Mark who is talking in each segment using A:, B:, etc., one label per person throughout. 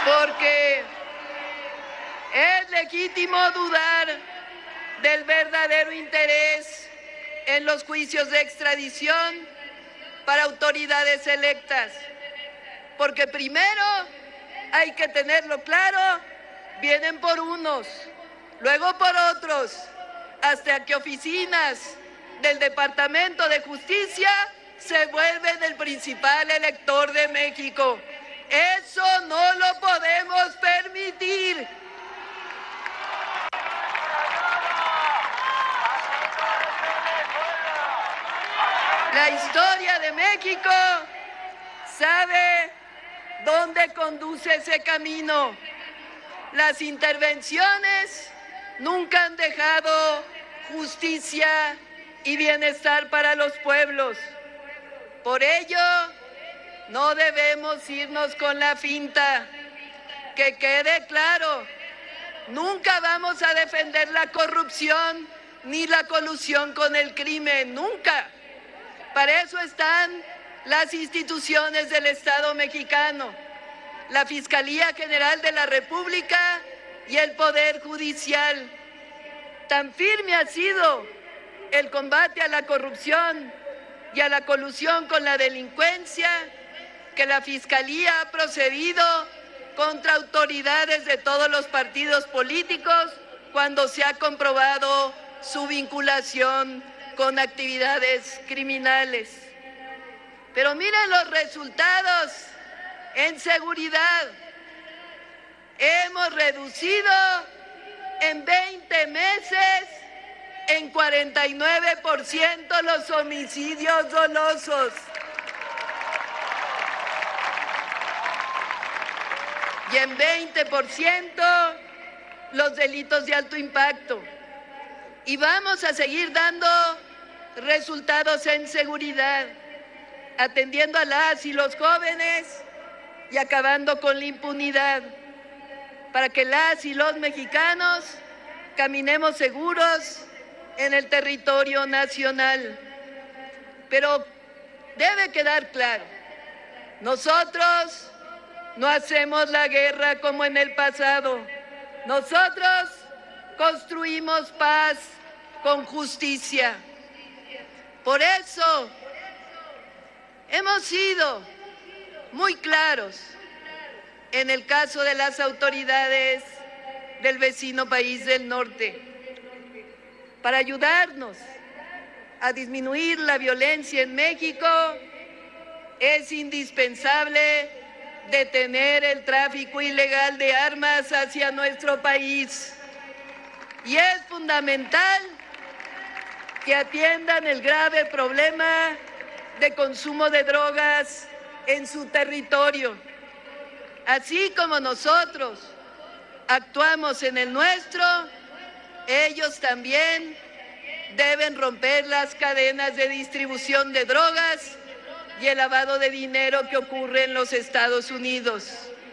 A: porque es legítimo dudar del verdadero interés en los juicios de extradición para autoridades electas, porque primero hay que tenerlo claro, vienen por unos, luego por otros, hasta que oficinas del Departamento de Justicia se vuelven el principal elector de México. Eso no lo podemos permitir. La historia de México sabe dónde conduce ese camino. Las intervenciones nunca han dejado justicia y bienestar para los pueblos. Por ello, no debemos irnos con la finta. Que quede claro, nunca vamos a defender la corrupción ni la colusión con el crimen, nunca. Para eso están las instituciones del Estado mexicano, la Fiscalía General de la República y el Poder Judicial. Tan firme ha sido el combate a la corrupción y a la colusión con la delincuencia que la Fiscalía ha procedido contra autoridades de todos los partidos políticos cuando se ha comprobado su vinculación con actividades criminales. Pero miren los resultados en seguridad. Hemos reducido en 20 meses en 49% los homicidios dolosos. Y en 20% los delitos de alto impacto. Y vamos a seguir dando resultados en seguridad, atendiendo a las y los jóvenes y acabando con la impunidad, para que las y los mexicanos caminemos seguros en el territorio nacional. Pero debe quedar claro, nosotros no hacemos la guerra como en el pasado. Nosotros construimos paz con justicia. Por eso hemos sido muy claros en el caso de las autoridades del vecino país del norte. Para ayudarnos a disminuir la violencia en México, es indispensable detener el tráfico ilegal de armas hacia nuestro país. Y es fundamental que atiendan el grave problema de consumo de drogas en su territorio. Así como nosotros actuamos en el nuestro, ellos también deben romper las cadenas de distribución de drogas y el lavado de dinero que ocurre en los Estados Unidos.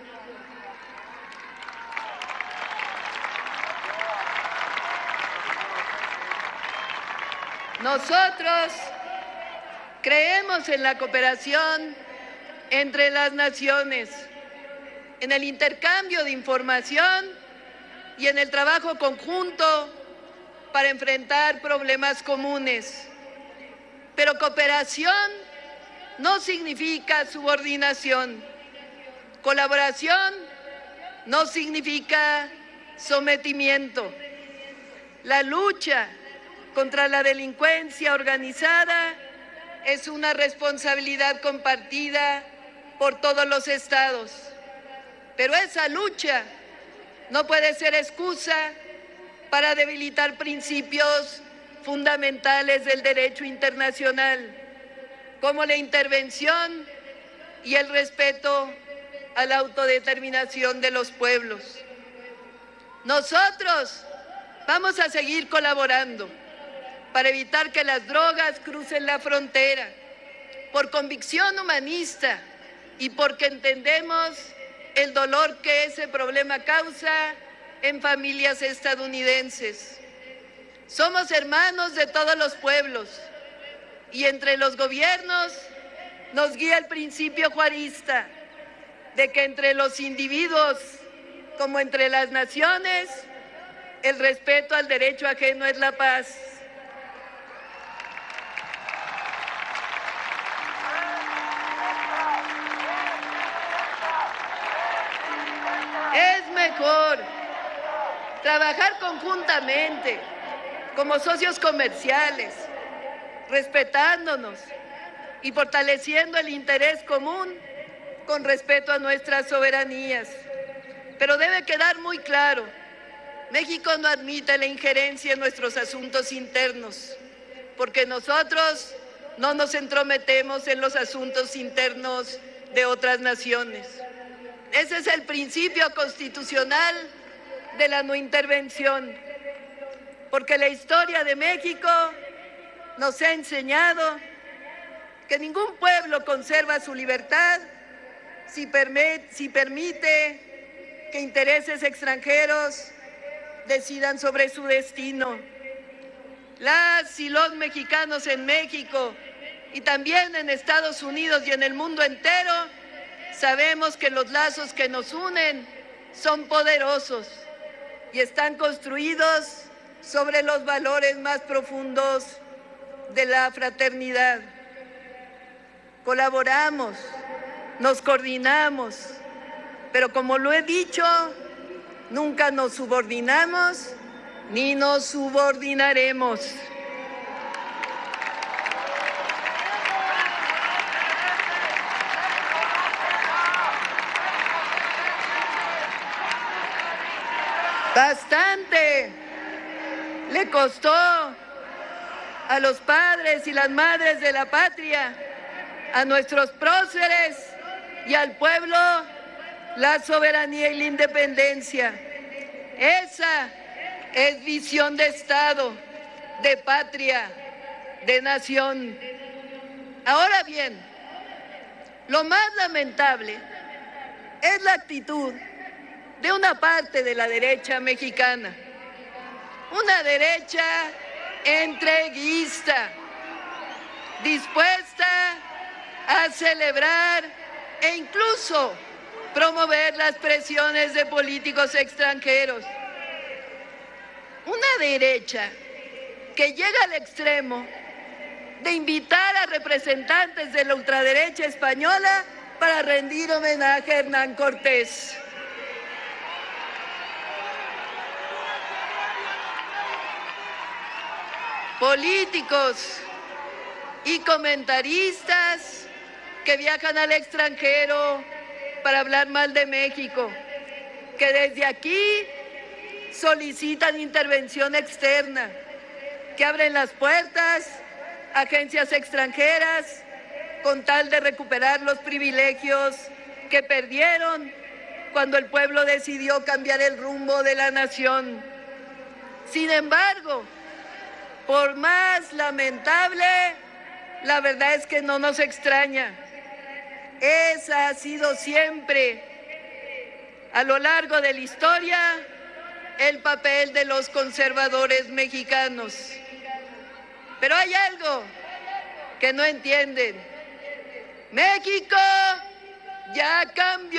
A: Nosotros creemos en la cooperación entre las naciones, en el intercambio de información y en el trabajo conjunto para enfrentar problemas comunes. Pero cooperación no significa subordinación. Colaboración no significa sometimiento. La lucha contra la delincuencia organizada es una responsabilidad compartida por todos los estados. Pero esa lucha no puede ser excusa para debilitar principios fundamentales del derecho internacional, como la intervención y el respeto a la autodeterminación de los pueblos. Nosotros vamos a seguir colaborando para evitar que las drogas crucen la frontera, por convicción humanista y porque entendemos el dolor que ese problema causa en familias estadounidenses. Somos hermanos de todos los pueblos y entre los gobiernos nos guía el principio juarista. de que entre los individuos como entre las naciones, el respeto al derecho ajeno es la paz. Es mejor trabajar conjuntamente como socios comerciales, respetándonos y fortaleciendo el interés común con respeto a nuestras soberanías. Pero debe quedar muy claro, México no admite la injerencia en nuestros asuntos internos, porque nosotros no nos entrometemos en los asuntos internos de otras naciones. Ese es el principio constitucional de la no intervención, porque la historia de México nos ha enseñado que ningún pueblo conserva su libertad si permite que intereses extranjeros decidan sobre su destino. Las y los mexicanos en México y también en Estados Unidos y en el mundo entero sabemos que los lazos que nos unen son poderosos y están construidos sobre los valores más profundos de la fraternidad. Colaboramos, nos coordinamos, pero como lo he dicho, nunca nos subordinamos ni nos subordinaremos. Bastante le costó a los padres y las madres de la patria, a nuestros próceres y al pueblo la soberanía y la independencia. Esa es visión de Estado, de patria, de nación. Ahora bien, lo más lamentable es la actitud de una parte de la derecha mexicana, una derecha entreguista, dispuesta a celebrar e incluso promover las presiones de políticos extranjeros. Una derecha que llega al extremo de invitar a representantes de la ultraderecha española para rendir homenaje a Hernán Cortés. Políticos y comentaristas que viajan al extranjero para hablar mal de México, que desde aquí solicitan intervención externa, que abren las puertas a agencias extranjeras con tal de recuperar los privilegios que perdieron cuando el pueblo decidió cambiar el rumbo de la nación. Sin embargo, por más lamentable, la verdad es que no nos extraña. Esa ha sido siempre, a lo largo de la historia, el papel de los conservadores mexicanos. Pero hay algo que no entienden. México ya cambió.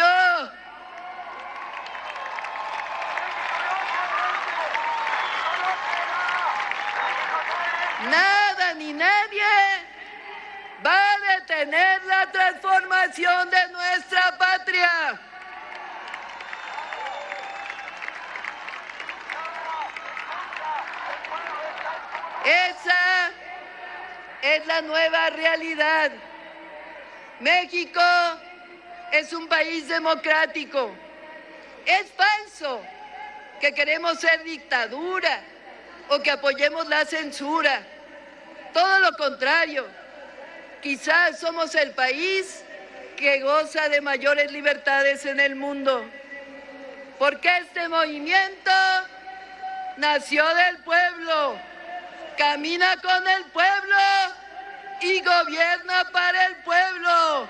A: Nada ni nadie va a detener la transformación de nuestra patria. Esa es la nueva realidad. México es un país democrático. Es falso que queremos ser dictadura o que apoyemos la censura. Todo lo contrario. Quizás somos el país que goza de mayores libertades en el mundo. Porque este movimiento nació del pueblo, camina con el pueblo y gobierna para el pueblo.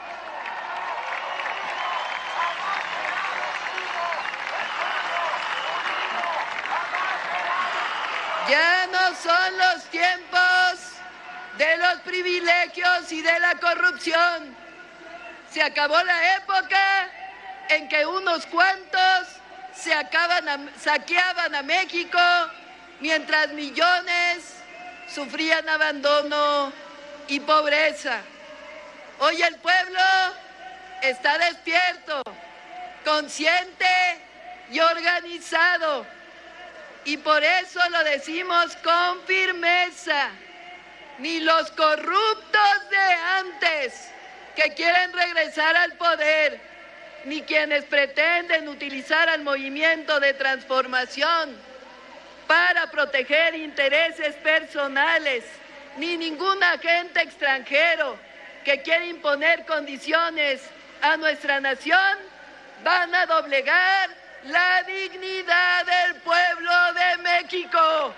A: Ya no son los tiempos de los privilegios y de la corrupción. Se acabó la época en que unos cuantos saqueaban a México mientras millones sufrían abandono y pobreza. Hoy el pueblo está despierto, consciente y organizado. Y por eso lo decimos con firmeza. Ni los corruptos de antes que quieren regresar al poder, ni quienes pretenden utilizar al movimiento de transformación para proteger intereses personales, ni ningún agente extranjero que quiere imponer condiciones a nuestra nación, van a doblegar la dignidad del pueblo de México.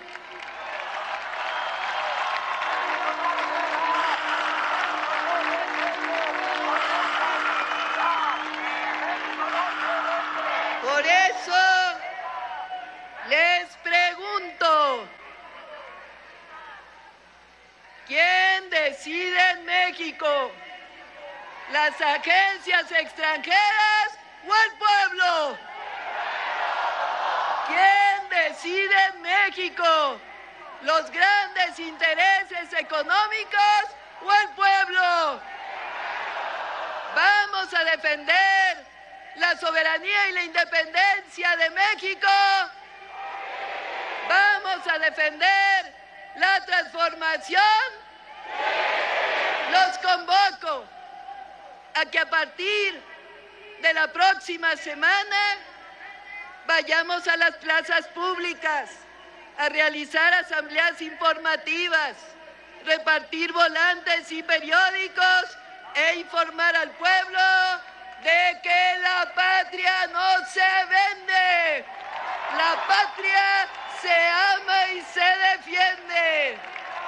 A: Por eso les pregunto, ¿quién decide en México? ¿Las agencias extranjeras o el pueblo? ¿Quién decide en México? ¿Los grandes intereses económicos o el pueblo? Vamos a defender la soberanía y la independencia de México. Vamos a defender la transformación. Los convoco a que a partir de la próxima semana vayamos a las plazas públicas a realizar asambleas informativas, repartir volantes y periódicos e informar al pueblo de que la patria no se vende, la patria se ama y se defiende.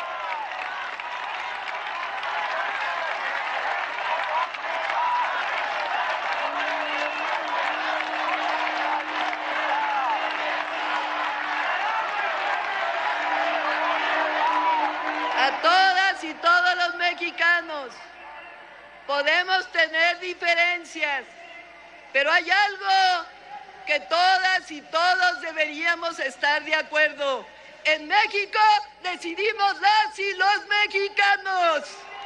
A: A todas y todos los mexicanos, podemos tener diferencias, pero hay algo que todas y todos deberíamos estar de acuerdo. En México decidimos las y los mexicanos.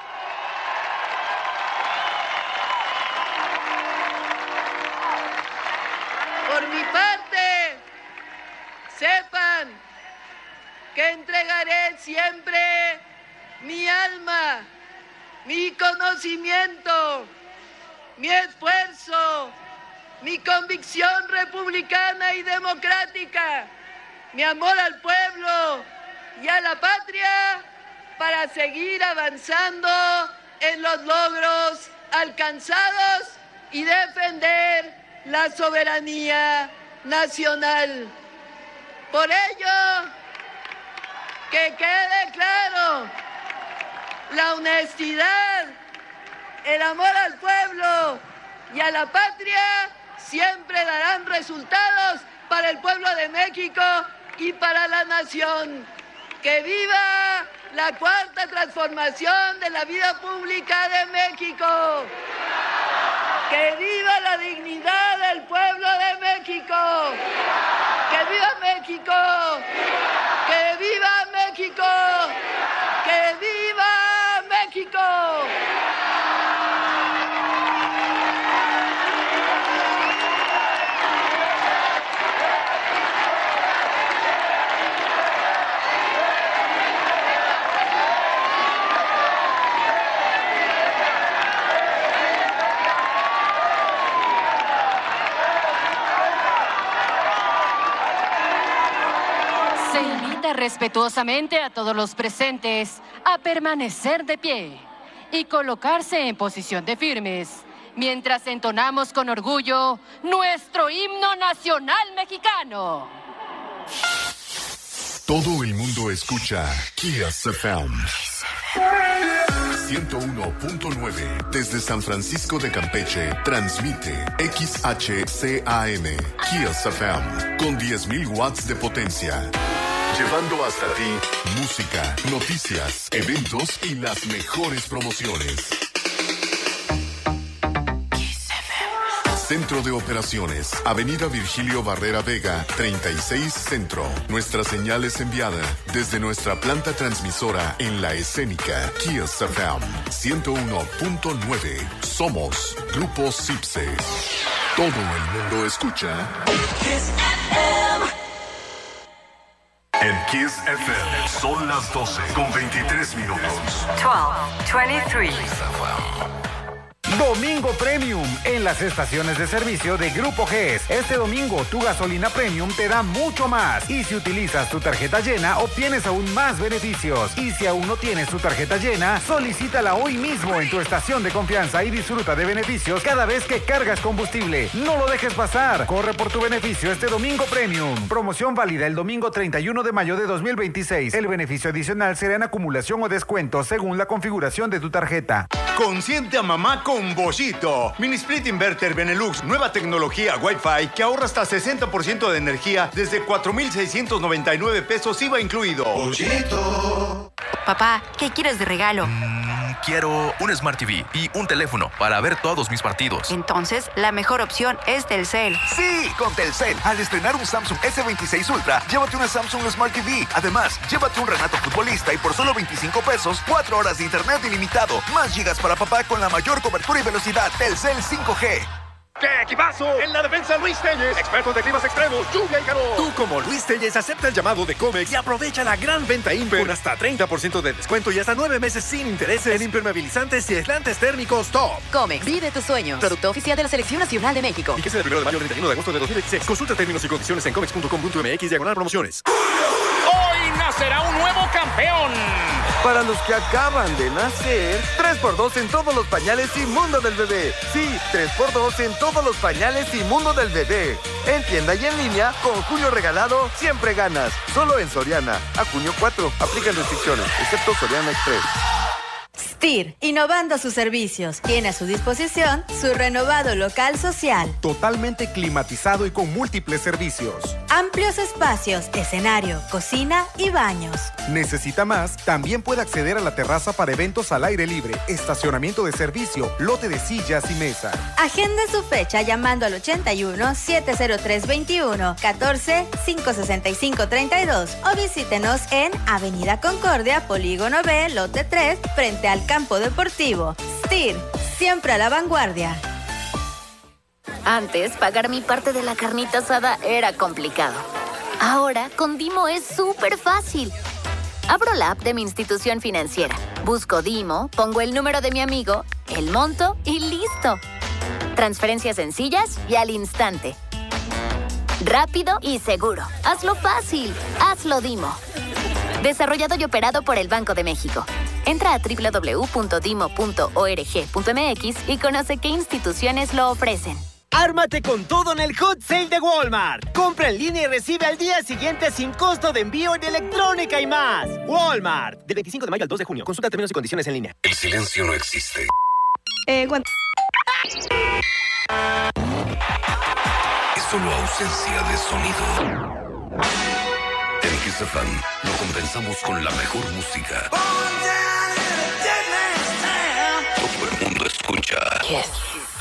A: Por mi parte, sepan que entregaré siempre mi alma, mi conocimiento, mi esfuerzo, mi convicción republicana y democrática, mi amor al pueblo y a la patria para seguir avanzando en los logros alcanzados y defender la soberanía nacional. Por ello, que quede claro, la honestidad, el amor al pueblo y a la patria siempre darán resultados para el pueblo de México y para la nación. ¡Que viva la cuarta transformación de la vida pública de México! ¡Que viva la dignidad del pueblo de México! ¡Que viva México! ¡Que viva México! ¡Que viva México!
B: Se invita respetuosamente a todos los presentes a permanecer de pie y colocarse en posición de firmes mientras entonamos con orgullo nuestro himno nacional mexicano.
C: Todo el mundo escucha Kiss FM 101.9 desde San Francisco de Campeche. Transmite XHCAM Kiss FM con 10,000 watts de potencia. Llevando hasta ti música, noticias, eventos y las mejores promociones. Centro de Operaciones, Avenida Virgilio Barrera Vega, 36 Centro. Nuestra señal es enviada desde nuestra planta transmisora en La Escénica, Kiss FM 101.9. Somos Grupo Cipse. Todo el mundo escucha Kiss FM. En Kiss FM son las 12:23.
D: 12:23.
E: Domingo Premium en las estaciones de servicio de Grupo GES. Este domingo tu gasolina Premium te da mucho más. Y si utilizas tu tarjeta llena, obtienes aún más beneficios. Y si aún no tienes tu tarjeta llena, solicítala hoy mismo en tu estación de confianza y disfruta de beneficios cada vez que cargas combustible. No lo dejes pasar. Corre por tu beneficio este Domingo Premium. Promoción válida el domingo 31 de mayo de 2026. El beneficio adicional será en acumulación o descuento según la configuración de tu tarjeta.
F: Consiente a mamá con Boschito. Mini Split Inverter Benelux, nueva tecnología Wi-Fi que ahorra hasta 60% de energía desde 4,699 pesos IVA incluido.
G: Boschito.
D: Papá, ¿qué quieres de regalo?
G: Quiero un Smart TV y un teléfono para ver todos mis partidos.
D: Entonces, la mejor opción es Telcel.
H: Sí, con Telcel. Al estrenar un Samsung S26 Ultra, llévate una Samsung Smart TV. Además, llévate un Renato Futbolista y por solo 25 pesos, 4 horas de internet ilimitado. Más gigas para papá con la mayor cobertura y velocidad. Telcel 5G.
I: ¡Qué equipazo! En la defensa, Luis Telles, expertos de climas extremos, lluvia y calor. Tú, como Luis Telles, acepta el llamado de Comex y aprovecha la gran venta Imper con hasta 30% de descuento y hasta 9 meses sin intereses en impermeabilizantes y aislantes térmicos top.
J: Comex, vive tus sueños. Producto oficial de la Selección Nacional de México.
I: Y que sea del 1 de mayo al 31 de agosto de 2026. Consulta términos y condiciones en comex.com.mx/promociones.
K: Hoy nacerá un nuevo campeón.
L: Para los que acaban de nacer, 3x2 en todos los pañales y mundo del bebé. Sí, 3x2 en todos los pañales y mundo del bebé. En tienda y en línea, con Julio Regalado, siempre ganas. Solo en Soriana. A junio 4. Aplican restricciones, excepto Soriana Express.
M: STIR, innovando sus servicios. Tiene a su disposición su renovado local social.
N: Totalmente climatizado y con múltiples servicios.
M: Amplios espacios, escenario, cocina y baños.
N: ¿Necesita más? También puede acceder a la terraza para eventos al aire libre, estacionamiento de servicio, lote de sillas y mesas.
M: Agende su fecha llamando al 81 703 21 14 565 32 o visítenos en Avenida Concordia, Polígono B, lote 3, frente al campo deportivo. STIR, siempre a la vanguardia.
J: Antes, pagar mi parte de la carnita asada era complicado. Ahora, con Dimo es súper fácil. Abro la app de mi institución financiera, busco Dimo, pongo el número de mi amigo, el monto y listo. Transferencias sencillas y al instante. Rápido y seguro. Hazlo fácil. Hazlo Dimo. Desarrollado y operado por el Banco de México. Entra a www.dimo.org.mx y conoce qué instituciones lo ofrecen.
O: ¡Ármate con todo en el Hot Sale de Walmart! Compra en línea y recibe al día siguiente sin costo de envío en electrónica y más. Walmart. Del 25 de mayo al 2 de junio. Consulta términos y condiciones en línea.
C: El silencio no existe. Es solo ausencia de sonido. En Kiss FM lo compensamos con la mejor música. Todo el mundo escucha.
J: Kiss.